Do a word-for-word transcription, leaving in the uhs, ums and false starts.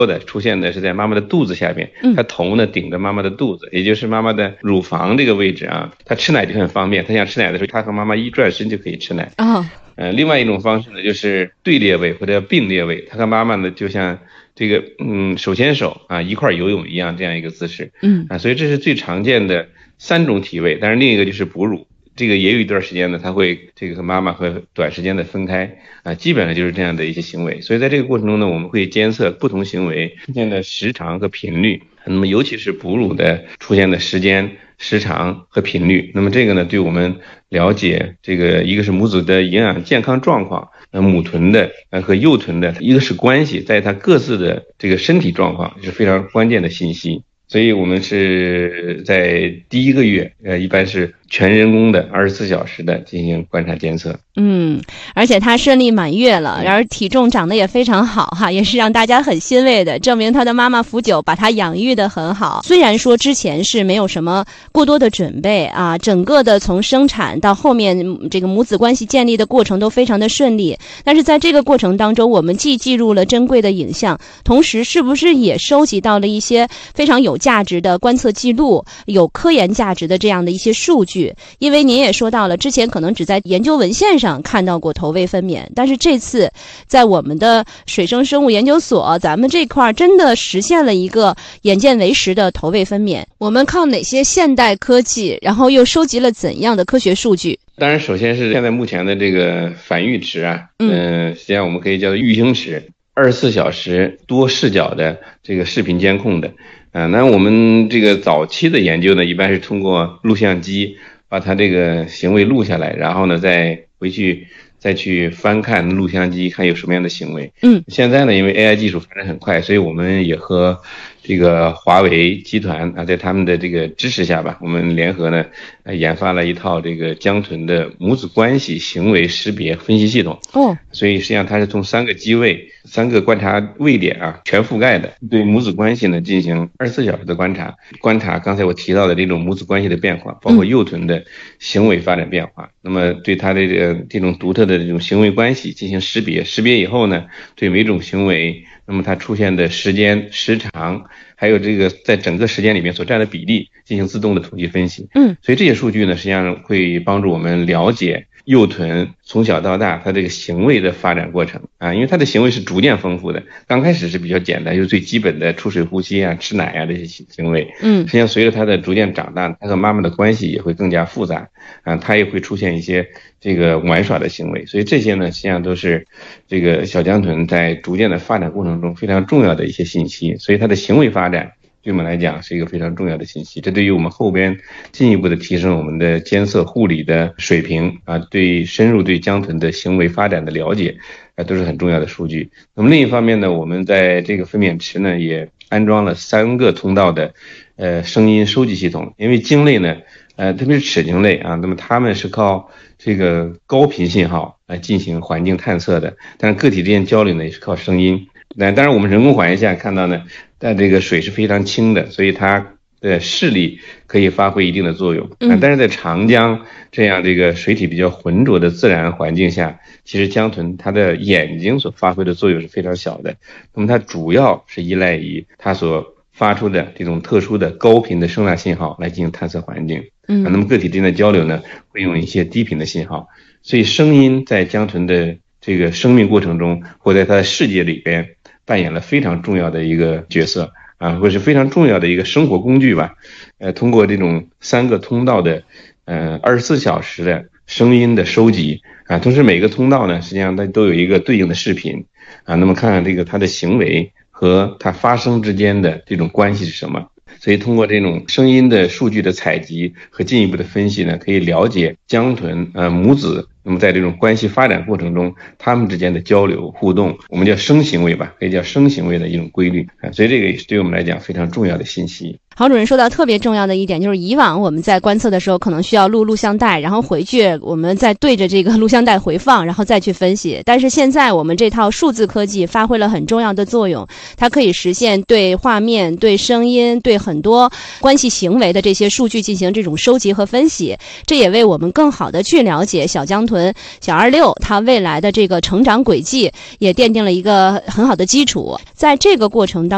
多的出现的是在妈妈的肚子下面，它头呢顶着妈妈的肚子，也就是妈妈的乳房这个位置啊。它吃奶就很方便，它想吃奶的时候，它和妈妈一转身就可以吃奶。 哦， 呃，另外一种方式呢，就是对列位或者并列位，它和妈妈呢就像这个嗯手牵手啊一块游泳一样这样一个姿势。 嗯啊，所以这是最常见的三种体位，当然另一个就是哺乳。这个也有一段时间呢，他会这个和妈妈会短时间的分开啊，基本上就是这样的一些行为。所以在这个过程中呢，我们会监测不同行为出现的时长和频率，那么尤其是哺乳的出现的时间、时长和频率。那么这个呢，对我们了解这个一个是母子的营养健康状况，呃，母豚的呃和幼豚的一个是关系，在它各自的这个身体状况是非常关键的信息。所以我们是在第一个月，呃，一般是全人工的二十四小时的进行观察监测。 嗯，而且他顺利满月了，然而体重长得也非常好哈，也是让大家很欣慰的，证明他的妈妈福九把他养育得很好。虽然说之前是没有什么过多的准备啊，整个的从生产到后面这个母子关系建立的过程都非常的顺利，但是在这个过程当中，我们既记录了珍贵的影像，同时是不是也收集到了一些非常有价值的观测记录，有科研价值的这样的一些数据？因为您也说到了，之前可能只在研究文献上看到过头位分娩，但是这次在我们的水生生物研究所，咱们这块真的实现了一个眼见为实的头位分娩。我们靠哪些现代科技，然后又收集了怎样的科学数据？ 当然，首先是现在目前的这个反育池啊，嗯、呃，实际上我们可以叫做育婴池，二十四小时多视角的这个视频监控的。啊、呃，那我们这个早期的研究呢，一般是通过录像机把它这个行为录下来，然后呢再回去再去翻看录像机看有什么样的行为。 嗯， 现在呢，因为 A I 技术发展很快，所以我们也和这个华为集团啊，在他们的这个支持下吧，我们联合呢，呃，研发了一套这个江豚的母子关系行为识别分析系统。 哦， 所以实际上它是从三个机位、三个观察位点啊，全覆盖的，对母子关系呢进行二十四小时的观察，观察刚才我提到的这种母子关系的变化，包括幼豚的行为发展变化。嗯、那么对它的这个这种独特的这种行为关系进行识别，识别以后呢，对每种行为，那么它出现的时间、时长，还有这个在整个时间里面所占的比例进行自动的统计分析。 嗯， 所以这些数据呢，实际上会帮助我们了解幼豚从小到大它这个行为的发展过程啊，因为它的行为是逐渐丰富的，刚开始是比较简单，就是最基本的出水呼吸啊、吃奶啊这些行为。嗯，实际上随着它的逐渐长大，它和妈妈的关系也会更加复杂啊，它也会出现一些这个玩耍的行为，所以这些呢，实际上都是这个小江豚在逐渐的发展过程中非常重要的一些信息，所以它的行为发展对我们来讲是一个非常重要的信息，这对于我们后边进一步的提升我们的监测护理的水平啊，对深入对江豚的行为发展的了解啊，都是很重要的数据。那么另一方面呢，我们在这个分娩池呢也安装了三个通道的呃声音收集系统，因为鲸类呢呃特别是齿鲸类啊，那么它们是靠这个高频信号来进行环境探测的，但是个体之间交流呢也是靠声音。那当然我们人工环境下看到呢，但这个水是非常清的，所以它的视力可以发挥一定的作用。嗯，但是在长江这样这个水体比较浑浊的自然环境下，其实江豚它的眼睛所发挥的作用是非常小的。那么它主要是依赖于它所发出的这种特殊的高频的声呐信号来进行探测环境。嗯，那么个体之间的交流呢，会用一些低频的信号，所以声音在江豚的这个生命过程中，或在它的世界里边扮演了非常重要的一个角色啊，或是非常重要的一个生活工具吧。呃，通过这种三个通道的呃二十四小时的声音的收集啊，同时每个通道呢，实际上它都有一个对应的视频啊，那么看看这个它的行为和它发生之间的这种关系是什么。所以通过这种声音的数据的采集和进一步的分析呢，可以了解江豚呃母子那么在这种关系发展过程中，他们之间的交流互动，我们叫生行为吧，可以叫生行为的一种规律啊，所以这个也是对我们来讲非常重要的信息。 郝主任说到特别重要的一点，就是以往我们在观测的时候可能需要录录像带，然后回去我们再对着这个录像带回放，然后再去分析。但是现在我们这套数字科技发挥了很重要的作用，它可以实现对画面、对声音、对很多关系行为的这些数据进行这种收集和分析，这也为我们更好的去了解小江豚小二六它未来的这个成长轨迹也奠定了一个很好的基础。在这个过程当中